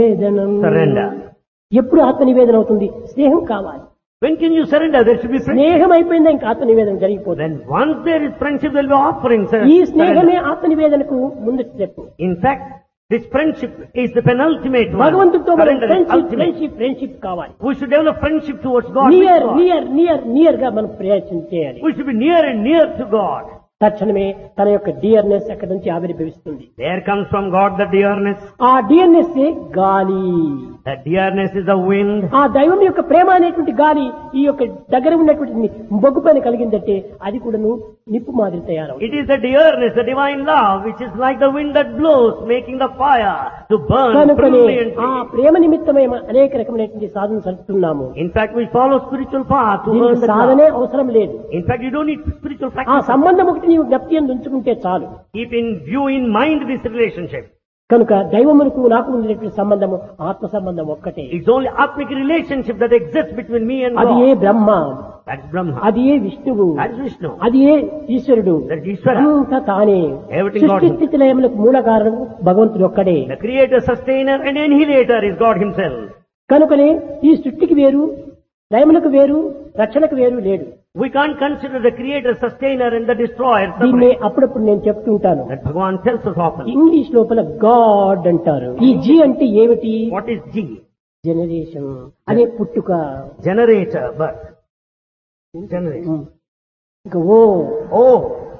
Surrender. ఎప్పుడు ఆత్మ నివేదన అవుతుంది? స్నేహం కావాలి. When can you surrender? There should be friendship. స్నేహం అయిపోయిందా ఇంకా ఆత్మ నివేదన జరిగిపోతుంది. Then once there is friendship, there will be offering. ఈ స్నేహమే ఆత్మ నివేదనకు ముందు step. In fact, this friendship is the penultimate one. భగవంతుడితో మనం Surrender is ultimate. ఫ్రెండ్షిప్ కావాలి. We should develop friendship towards God. Near గా మనం ప్రయత్నం చేయాలి. We should be near and near to God. తక్షణమే తన యొక్క డియర్నెస్ అక్కడి నుంచి ఆవిర్భవిస్తుంది. There comes from God the dearness. ఆ డియర్నెస్ గాలి. The dearness is the wind. ఆ దైవం యొక్క ప్రేమ అనేటువంటి గాలి ఈ యొక్క దగ్గర ఉన్నటువంటి బొగ్గు పైన కలిగిందంటే అది కూడాను నిప్పు మాదిరి తయారవుతుంది. It is the dearness, the divine love, which is like the wind that blows, making the fire to burn brilliantly. ఆ ప్రేమ నిమిత్తమే అనేక రకమైనటువంటి సాధన సరుతున్నాము. In fact, we follow spiritual path to earn the సాధనే love. అవసరం లేదు. In fact, you don't need spiritual ఆ practice. సంబంధం ఒకటి నీవు జ్ఞప్తి యందు ఉంచుకుంటే చాలు. Keep in view, in mind this relationship. కనుక దైవమునకు నాకు ఉండేటువంటి సంబంధము ఆత్మ సంబంధం ఒక్కటే. It's only atmic relationship that exists between me and అది God. A Brahma, That's Brahma. అది ఏ విష్ణువు, That's Vishnu. అది ఏ ఈశ్వరుడు, That's Ishvara. అంతా తానే. Everything God. సృష్టి స్థితి లయములకు మూల కారణం భగవంతుడు ఒక్కడే. The creator, sustainer and annihilator is God himself. కనుకనే ఈ సృష్టికి వేరు, లయములకు వేరు, రక్షణకు వేరు లేడు. We can't consider the creator, sustainer and the destroyer దీన్ని separate. అప్పుడప్పుడు నేను చెప్తుంటాను. That Bhagavan tells us often. English లోపల గాడ్ అంటారు. ఈ జీ అంటే ఏమిటి? What is G? జనరేషన్ అనే పుట్టుక. Generator, birth. Generation. ఇంకా ఓ Oh,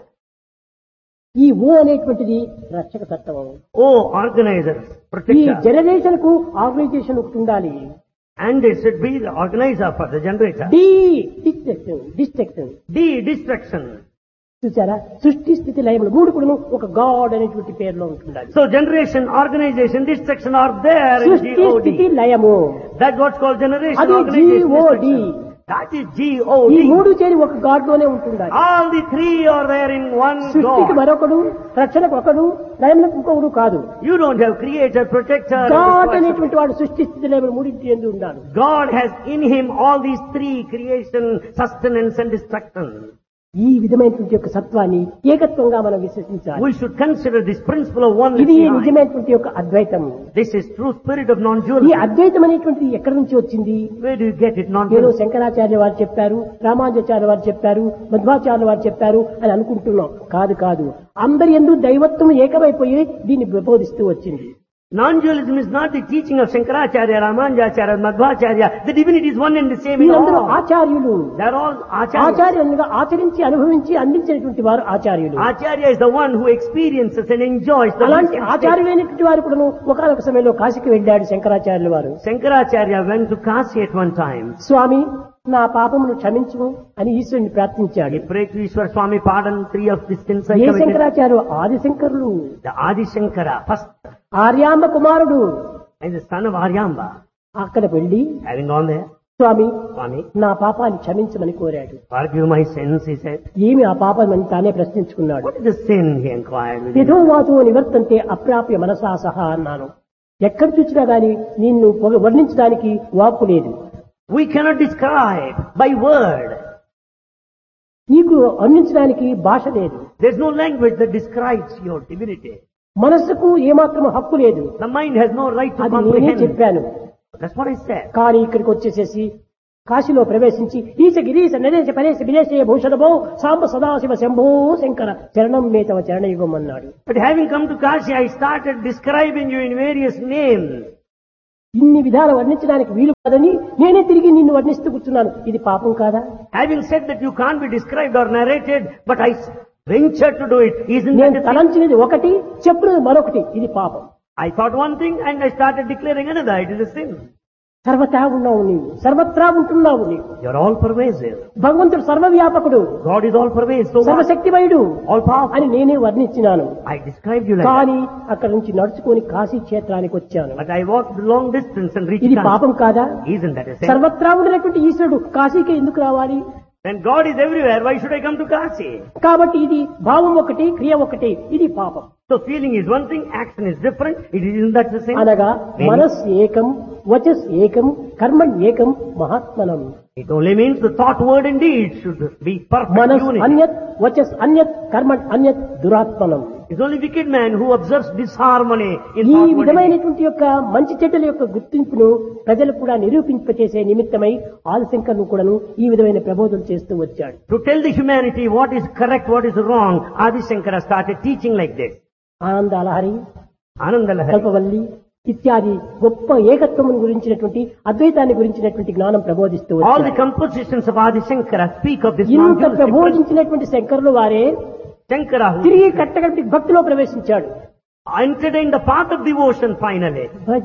ఈ ఓ అనేటువంటిది రక్షక తత్వం. oh, organizer, ఈ protector. జనరేషన్ కు ఆర్గనైజేషన్ ఒకటి ఉండాలి. And it should be the organizer for the generator. Destruction D, destruction. చూసారా? సృష్టి స్థితి లయములు మూడు కూడా ఒక గాడ్ అనేటువంటి పేరులో ఉంటుండాలి. So generation, organization, destruction are there in సృష్టి స్థితి G-O-D. లయము That's what's called generation, అది organization, GOD. destruction. That is ఈ G-O-D. మూడు చేరి ఒక గాడ్ లోనే ఉంటుండాలి. All the three are there in one సృష్టికి God. మరొకడు, రక్షణకు ఒకడు, లయములకు ఇంకొకడు కాదు. You don't have creator, protector. and God destroyer. అనేటువంటి వాడు సృష్టి స్థితి లయములు మూడింటి ఎందు ఉండాలి. God has in him all these three: creation, sustenance and destruction. ఈ విధమైనటువంటి యొక్క సత్వాన్ని ఏకత్వంగా మనం విశ్వసించాలి. We should consider this principle of oneness. ఇది నిజమైనటువంటి యొక్క అద్వైతం. This is true spirit of ఈ non-duality. అద్వైతం అనేటువంటిది ఎక్కడి నుంచి వచ్చింది? Where do you get it? ఏదో Non-duality. శంకరాచార్య వారు చెప్పారు, రామానుజాచార్య వారు చెప్పారు, మధ్వాచార్య వారు చెప్పారు అని అనుకుంటున్నాం. కాదు కాదు, అందరి యందు దైవత్వం ఏకమైపోయి దీన్ని ప్రబోధిస్తూ వచ్చింది. Non-dualism is not the teaching of Shankaracharya, Ramanujacharya, Madhvacharya. The divinity is one and the same in వీరందరూ all. ఆచార్యులు. They are all acharyas. ఆచార్యులుగా ఆచరించి అనుభవించి అందించినటువంటి వారు ఆచార్యులు. Acharya is the one who experiences and enjoys the అలాంటి wisdom state. ఆచార్యులైనటువంటి వారు కూడా ఒకనొక సమయంలో కాశీకి వెళ్ళాడు శంకరాచార్యుల వారు. Shankaracharya went to Kasi at one time. స్వామి నా పాపమును క్షమించు అని ఈశ్వరుని ప్రార్థించాడు. He prayed to Ishwar Swami, pardon 3 of the sins I A committed. Shankaracharya? ఆది శంకరులు, The Adi Shankara, first, Aryamba కుమారుడు. and the son of Aryamba. అక్కడ వెళ్ళి Having gone there, Swamy Swami, నా పాపాన్ని క్షమించమని కోరాడు. forgive my sins, he said. ఏమి ఆ పాపం అని తానే ప్రశ్నించుకున్నాడు. What is the sin, he inquired. within him. యథోవాచో నివర్తంతే అప్రాప్య మనసా సహా అన్నాను. ఎక్కడ చూసినా గాని నిన్ను వర్ణించడానికి వాక్కు లేదు. We cannot describe by word. నీకు వర్ణించడానికి భాష లేదు. There's no language that describes your divinity. మనస్సుకు ఏమాత్రం హక్కు లేదు. The mind has no right to అది నేనే comprehend. చెప్పాను. That's what I said. కానీ ఇక్కడికి వచ్చేసేసి కాశీలో ప్రవేశించి ఈశ గిరీశ నరేశ పరేశ విదేశయ భూషణభో సాంబ సదాశివ శంభో శంకర చరణం మే తమ చరణయుగం అన్నాడు. But having come to Kashi, I started describing you in various names. ఇన్ని విధాలు వర్ణించడానికి వీలు కాదని నేనే తిరిగి నిన్ను వర్ణిస్తూ కూర్చున్నాను. ఇది పాపం కాదా? Having said that you can't be described or narrated, but I ventured to do it. Isn't నేను that a sin? తలంచినది ఒకటి, చెప్పున్నది మరొకటి. ఇది పాపం. I thought one thing and I started declaring another. It is a sin. సర్వతా ఉన్నావు నీవు, సర్వత్రా ఉంటున్నావు నీవు. You're all pervasive. భగవంతుడు సర్వవ్యాపకుడు, God is all pervasive. So what? సర్వశక్తిమయుడు All powerful. అని నేనే వర్ణించినాను. I described you like that. కానీ అక్కడ నుంచి నడుచుకొని కాశీ క్షేత్రానికి వచ్చాను. But I walked the long distance and reached ఇది Kashi. పాపం కాదా? Isn't that a sin? సర్వత్రా ఉండినటువంటి ఈశ్వరుడు కాశీకి ఎందుకు రావాలి? When God is everywhere, why should I come to Kashi? కాబట్టి ఇది భావం ఒకటి, క్రియ ఒకటి. ఇది పాపం. So feeling is one thing, action is different. Isn't that the same? అనగా మనస్ ఏకం, వచస్ ఏకం, కర్మణ్ ఏకం, మహాత్మనం. It only means the thought, word and deed should be perfect మనస్ unity. అన్యత్, వచస్ అన్యత్, కర్మణ్ అన్యత్, దురాత్మనం. It's only wicked man who observes disharmony in ఈ harmony. విధమైనటువంటి యొక్క మంచి చెడ్డల యొక్క గుర్తింపును ప్రజలు కూడా నిరూపింపచేసే నిమిత్తమై ఆదిశంకరులు కూడాను ఈ విధమైన ప్రబోధం చేస్తూ వచ్చాడు. To tell the humanity what is correct, what is wrong, Adi Shankara started teaching like this. ఆనందాలహరి, Anandalahari, కల్పవల్లి ఇత్యాది గొప్ప ఏకత్వం గురించినటువంటి అద్వైతాన్ని గురించినటువంటి జ్ఞానం ప్రబోధిస్తూ all the వచ్చాడు. compositions of Adi Shankara speak of this ఇంత non-dualistic principle. ప్రబోధించినటువంటి శంకరులు వారే Shankara, who తిరిగి కట్టగట్టి భక్తిలో ప్రవేశించాడు. entered in the path of devotion finally.